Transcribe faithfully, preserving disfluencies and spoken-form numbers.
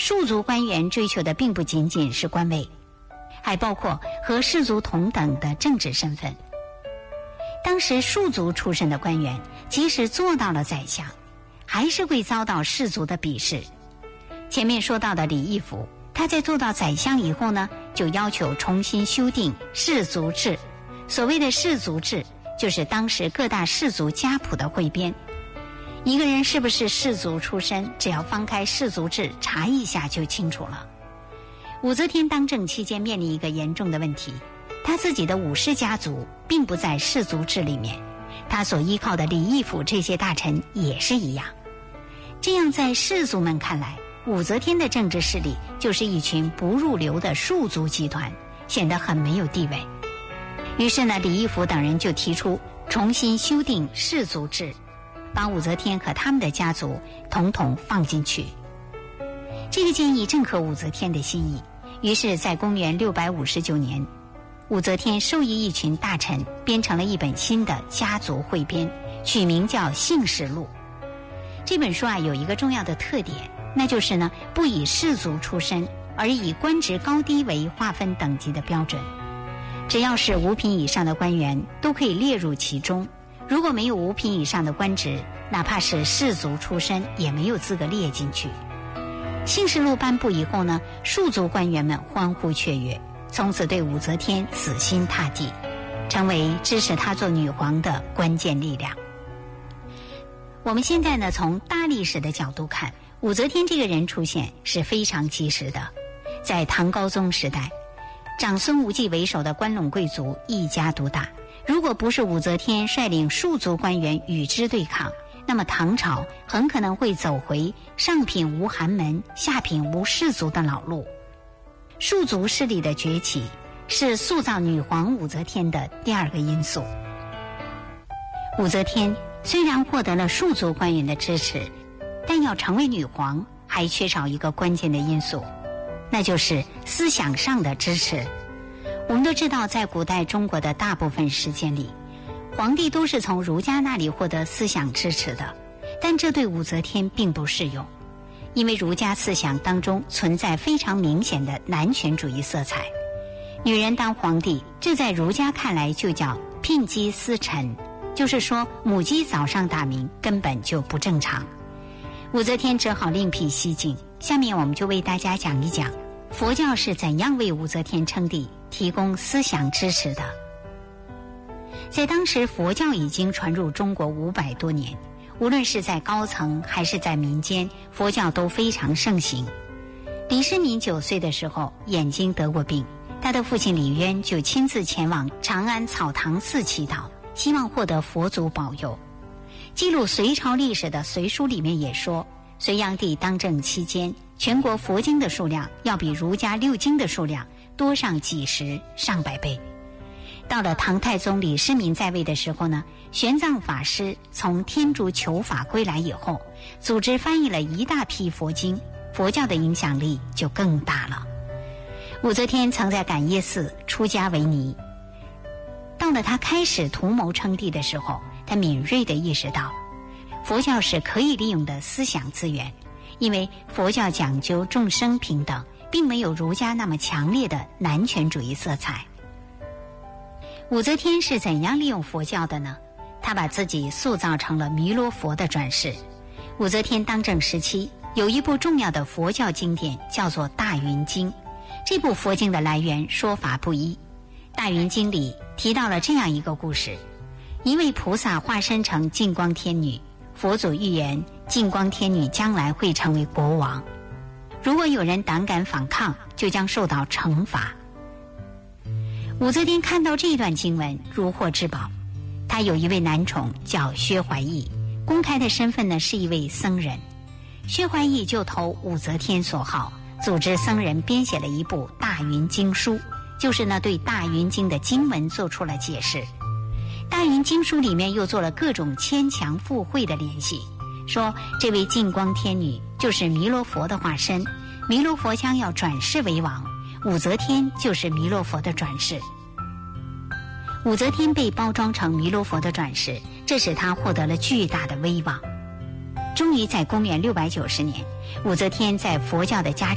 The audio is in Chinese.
庶族官员追求的并不仅仅是官位，还包括和士族同等的政治身份。当时庶族出身的官员，即使做到了宰相，还是会遭到士族的鄙视。前面说到的李义府，他在做到宰相以后呢，就要求重新修订士族制。所谓的士族制，就是当时各大士族家谱的汇编。一个人是不是士族出身，只要翻开士族志查一下就清楚了。武则天当政期间面临一个严重的问题，他自己的武士家族并不在士族志里面，他所依靠的李义府这些大臣也是一样。这样在士族们看来，武则天的政治势力就是一群不入流的庶族集团，显得很没有地位。于是呢，李义府等人就提出重新修订士族制，把武则天和他们的家族统统放进去。这个建议正合武则天的心意，于是在公元六百五十九年，武则天授意一群大臣编成了一本新的家族汇编，取名叫《姓氏录》。这本书啊有一个重要的特点，那就是呢不以士族出身，而以官职高低为划分等级的标准。只要是五品以上的官员都可以列入其中，如果没有五品以上的官职，哪怕是士族出身也没有资格列进去。姓氏录颁布以后呢，庶族官员们欢呼雀跃，从此对武则天死心塌地，成为支持她做女皇的关键力量。我们现在呢，从大历史的角度看，武则天这个人出现是非常及时的。在唐高宗时代，长孙无忌为首的关陇贵族一家独大，如果不是武则天率领庶族官员与之对抗，那么唐朝很可能会走回上品无寒门，下品无士族的老路。庶族势力的崛起是塑造女皇武则天的第二个因素。武则天虽然获得了庶族官员的支持，但要成为女皇还缺少一个关键的因素，那就是思想上的支持。我们都知道，在古代中国的大部分时间里，皇帝都是从儒家那里获得思想支持的，但这对武则天并不适用，因为儒家思想当中存在非常明显的男权主义色彩。女人当皇帝，这在儒家看来就叫牝鸡司晨，就是说母鸡早上打鸣根本就不正常。武则天只好另辟蹊径，下面我们就为大家讲一讲佛教是怎样为武则天称帝提供思想支持的。在当时，佛教已经传入中国五百多年，无论是在高层还是在民间，佛教都非常盛行。李世民九岁的时候眼睛得过病，他的父亲李渊就亲自前往长安草堂寺祈祷，希望获得佛祖保佑。记录隋朝历史的《隋书》里面也说，隋炀帝当政期间，全国佛经的数量要比儒家六经的数量多上几十上百倍。到了唐太宗李世民在位的时候呢，玄奘法师从天竺求法归来以后，组织翻译了一大批佛经，佛教的影响力就更大了。武则天曾在感业寺出家为尼，到了她开始图谋称帝的时候，她敏锐地意识到佛教是可以利用的思想资源，因为佛教讲究众生平等，并没有儒家那么强烈的男权主义色彩。武则天是怎样利用佛教的呢？她把自己塑造成了弥勒佛的转世。武则天当政时期，有一部重要的佛教经典叫做《大云经》，这部佛经的来源说法不一。《大云经》里提到了这样一个故事：一位菩萨化身成净光天女，佛祖预言净光天女将来会成为国王，如果有人胆敢反抗，就将受到惩罚。武则天看到这段经文如获至宝，她有一位男宠叫薛怀义，公开的身份呢是一位僧人。薛怀义就投武则天所好，组织僧人编写了一部《大云经书》，就是呢对《大云经》的经文做出了解释。《大云经书》里面又做了各种牵强附会的联系，说这位净光天女就是弥勒佛的化身，弥勒佛将要转世为王，武则天就是弥勒佛的转世。武则天被包装成弥勒佛的转世，这使她获得了巨大的威望。终于在公元六百九十年，武则天在佛教的加